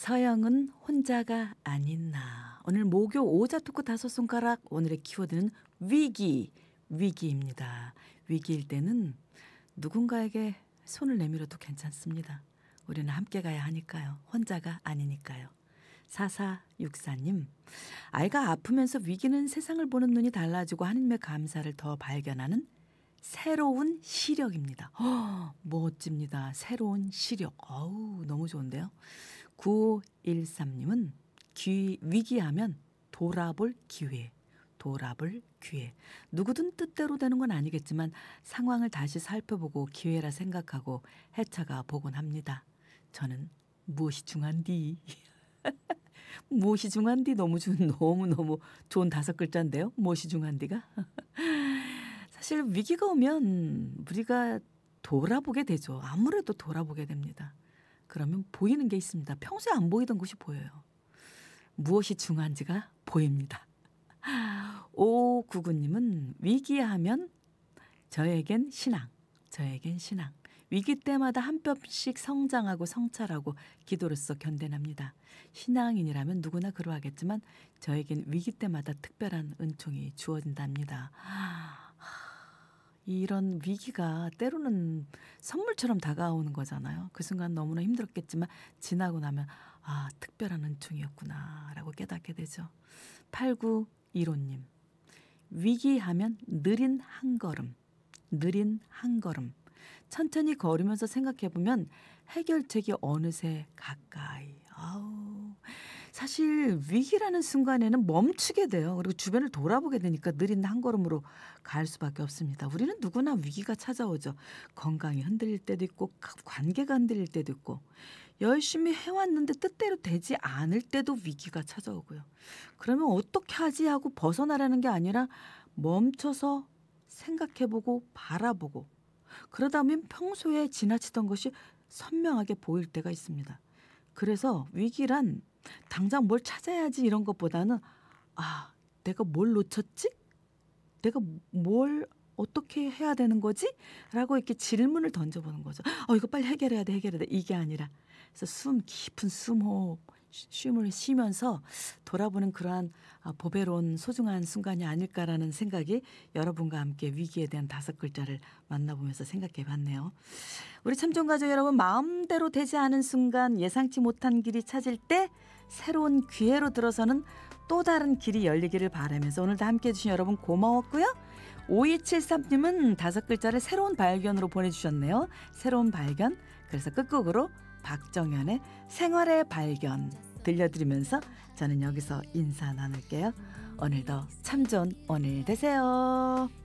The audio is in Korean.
서영은 혼자가 아닌 나. 오늘 목요 오자 토크 다섯 손가락. 오늘의 키워드는 위기입니다. 위기일 때는 누군가에게 손을 내밀어도 괜찮습니다. 우리는 함께 가야 하니까요. 혼자가 아니니까요. 4464님, 아이가 아프면서 위기는 세상을 보는 눈이 달라지고 하나님의 감사를 더 발견하는 새로운 시력입니다. 멋집니다. 새로운 시력. 어우, 너무 좋은데요. 9513님은 위기하면 돌아볼 기회. 누구든 뜻대로 되는 건 아니겠지만 상황을 다시 살펴보고 기회라 생각하고 헤쳐가 보곤 합니다. 저는 무엇이 중한디? 무엇이 중한디 너무너무 좋은 다섯 글자인데요. 무엇이 중한디가? 사실 위기가 오면 우리가 돌아보게 되죠. 아무래도 돌아보게 됩니다. 그러면 보이는 게 있습니다. 평소에 안 보이던 것이 보여요. 무엇이 중요한지가 보입니다. 5599님은 위기하면 저에겐 신앙. 위기 때마다 한 뼘씩 성장하고 성찰하고 기도로서 견뎌냅니다. 신앙인이라면 누구나 그러하겠지만 저에겐 위기 때마다 특별한 은총이 주어진답니다. 이런 위기가 때로는 선물처럼 다가오는 거잖아요. 그 순간 너무나 힘들었겠지만 지나고 나면 특별한 은총이었구나 라고 깨닫게 되죠. 8915님, 위기하면 느린 한 걸음. 천천히 걸으면서 생각해보면 해결책이 어느새 가까이. 사실 위기라는 순간에는 멈추게 돼요. 그리고 주변을 돌아보게 되니까 느린 한 걸음으로 갈 수밖에 없습니다. 우리는 누구나 위기가 찾아오죠. 건강이 흔들릴 때도 있고 관계가 흔들릴 때도 있고 열심히 해왔는데 뜻대로 되지 않을 때도 위기가 찾아오고요. 그러면 어떻게 하지 하고 벗어나라는 게 아니라 멈춰서 생각해보고 바라보고 그러다 보면 평소에 지나치던 것이 선명하게 보일 때가 있습니다. 그래서 위기란 당장 뭘 찾아야지 이런 것보다는 내가 뭘 놓쳤지? 내가 뭘 어떻게 해야 되는 거지? 라고 이렇게 질문을 던져보는 거죠. 이거 빨리 해결해야 돼. 이게 아니라 그래서 깊은 숨을 쉬면서 돌아보는 그러한 보배로운 소중한 순간이 아닐까라는 생각이 여러분과 함께 위기에 대한 다섯 글자를 만나보면서 생각해 봤네요. 우리 참전가족 여러분, 마음대로 되지 않은 순간 예상치 못한 길이 찾을 때 새로운 기회로 들어서는 또 다른 길이 열리기를 바라면서 오늘도 함께해 주신 여러분 고마웠고요. 5273님은 다섯 글자를 새로운 발견으로 보내주셨네요. 새로운 발견. 그래서 끝곡으로 박정현의 생활의 발견 들려드리면서 저는 여기서 인사 나눌게요. 오늘도 참 좋은 오늘 되세요.